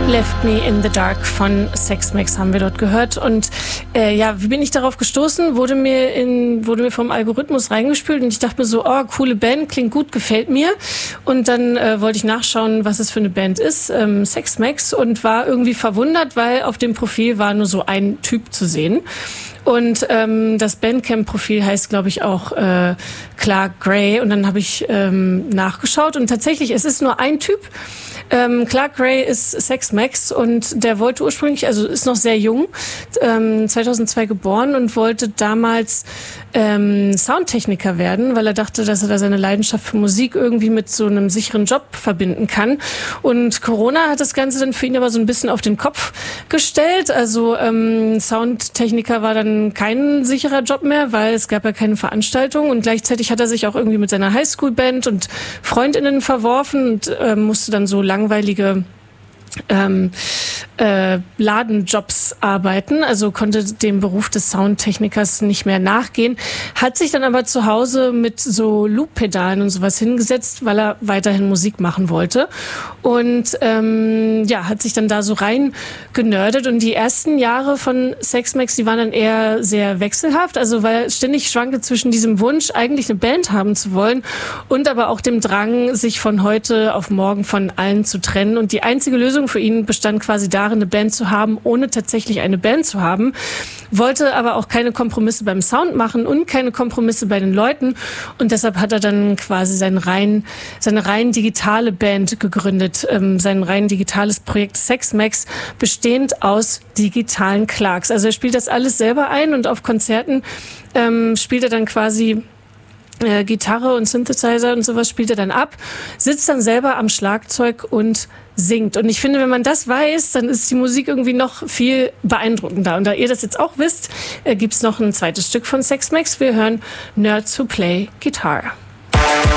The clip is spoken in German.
Left Me in the Dark von Sex Max haben wir dort gehört. Und wie bin ich darauf gestoßen? Wurde mir vom Algorithmus reingespült und ich dachte mir so, oh, coole Band, klingt gut, gefällt mir. Und dann wollte ich nachschauen, was es für eine Band ist, Sex Max, und war irgendwie verwundert, weil auf dem Profil war nur so ein Typ zu sehen. Und das Bandcamp-Profil heißt, glaube ich, auch Clark Gray. Und dann habe ich nachgeschaut und tatsächlich, es ist nur ein Typ. Clark Gray ist Sex Max und der wollte ursprünglich, also ist noch sehr jung, 2002 geboren und wollte damals Soundtechniker werden, weil er dachte, dass er da seine Leidenschaft für Musik irgendwie mit so einem sicheren Job verbinden kann. Und Corona hat das Ganze dann für ihn aber so ein bisschen auf den Kopf gestellt. Also Soundtechniker war dann kein sicherer Job mehr, weil es gab ja keine Veranstaltung und gleichzeitig hat er sich auch irgendwie mit seiner Highschool-Band und FreundInnen verworfen und musste dann so langweilige Ladenjobs arbeiten, also konnte dem Beruf des Soundtechnikers nicht mehr nachgehen, hat sich dann aber zu Hause mit so Loop-Pedalen und sowas hingesetzt, weil er weiterhin Musik machen wollte und hat sich dann da so rein genördet und die ersten Jahre von Sex Max, die waren dann eher sehr wechselhaft, also weil er ständig schwankte zwischen diesem Wunsch, eigentlich eine Band haben zu wollen und aber auch dem Drang, sich von heute auf morgen von allen zu trennen und die einzige Lösung für ihn bestand quasi darin, eine Band zu haben, ohne tatsächlich eine Band zu haben, wollte aber auch keine Kompromisse beim Sound machen und keine Kompromisse bei den Leuten und deshalb hat er dann quasi seine rein digitale Band gegründet, sein rein digitales Projekt Sex Max, bestehend aus digitalen Clarks. Also er spielt das alles selber ein und auf Konzerten spielt er dann quasi Gitarre und Synthesizer und sowas spielt er dann ab, sitzt dann selber am Schlagzeug und singt. Und ich finde, wenn man das weiß, dann ist die Musik irgendwie noch viel beeindruckender. Und da ihr das jetzt auch wisst, gibt's noch ein zweites Stück von Sex Max. Wir hören Nerds Who Play Guitar.